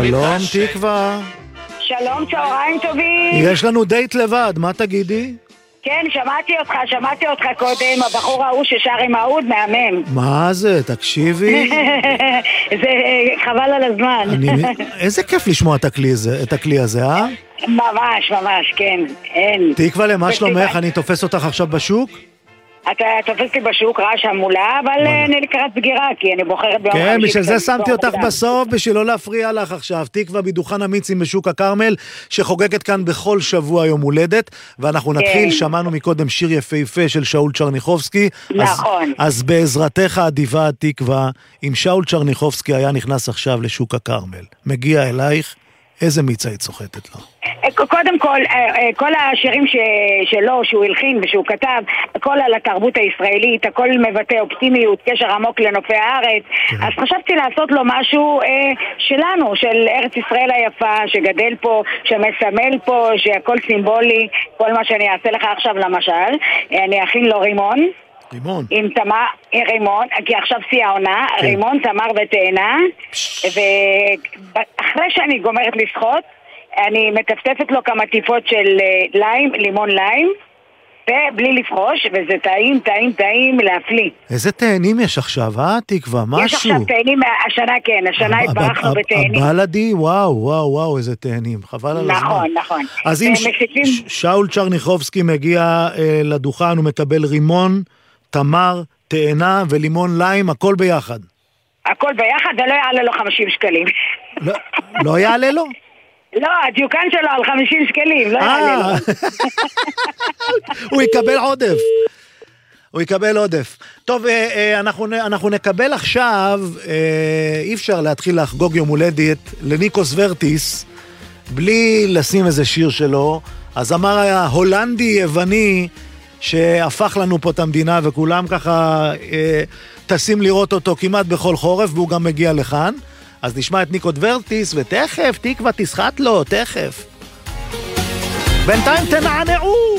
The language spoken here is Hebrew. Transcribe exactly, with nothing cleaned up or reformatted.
שלום תקווה. שלום, צהריים טובים. יש לנו דייט לבד, מה תגידי? כן, שמעתי אותך, שמעתי אותך קודם, הבחור ההוא ששר עם האוד, מהמם. מה זה? תקשיבי. זה חבל על הזמן. אני... איזה כיף לשמוע את הכלי הזה, את הכלי הזה, אה? ממש, ממש, כן, אין. תקווה, למה שלומך? אני תופס אותך עכשיו בשוק? אתה תופס לי בשוק רעש המולה, אבל אני לקראת סגירה, כי אני בוחרת ביום חמישי. כן, בשביל זה שמתי אותך בסוף, בשביל לא להפריע לך עכשיו. תקווה מדוכן המיצים בשוק הכרמל, שחוגגת כאן בכל שבוע יום הולדת, ואנחנו נתחיל, שמענו מקודם שיר יפהפה של שאול צ'רניחובסקי. נכון. אז בעזרתך אדיבה תקווה, אם שאול צ'רניחובסקי היה נכנס עכשיו לשוק הכרמל, מגיע אלייך, איזה מיץ היית סוחטת לו? קודם כל, כל השירים שלו, שהוא הלחין ושהוא כתב, הכל על התרבות הישראלית, הכל מבטא אופטימיות, קשר עמוק לנופי הארץ. אז חשבתי לעשות לו משהו שלנו, של ארץ ישראל היפה, שגדל פה, שמסמל פה, שהכל סימבולי. כל מה שאני אעשה לך עכשיו למשל, אני אכין לו רימון. רימון. עם תמר, רימון, כי עכשיו שיא העונה, כן. רימון, תמר ותאנה, ואחרי שאני גומרת לשחות, אני מטפטפת לו כמה טיפות של ליים, לימון ליים, ובלי לפחוש, וזה טעים, טעים, טעים להפליא. איזה תאנים יש עכשיו, אה, תקווה? משהו. יש עכשיו תאנים, השנה כן, השנה התברכנו בתאנים. הבלדי, וואו, וואו, וואו, איזה תאנים, חבל על הזמן. נכון, נכון. אז אם שאול צ'רניחובסקי מגיע לדוכן, הוא מקבל רימון, תמר, תאנה ולימון ליים, הכל ביחד. הכל ביחד, ולא יעלה לו חמישים שקלים. לא, לא יעלה לו? לא, הדיוקן שלו על חמישים שקלים, לא יעלה לו. הוא יקבל עודף. הוא יקבל עודף. טוב, אנחנו, אנחנו נקבל עכשיו, אי אפשר להתחיל לחגוג יום הולדת לניקוס ורטיס, בלי לשים איזה שיר שלו. אז אמר היה הולנדי יווני, שהפך לנו פה את המדינה, וכולם ככה אה, טסים לראות אותו כמעט בכל חורף, והוא גם מגיע לכאן. אז נשמע את ניקוס ורטיס, ותכף, תקווה תסחט לו, תכף. בינתיים תנענעו!